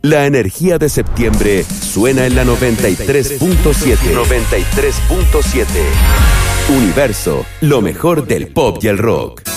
La energía de septiembre suena en la 93.7. 93.7. Universo, lo mejor del pop y el rock.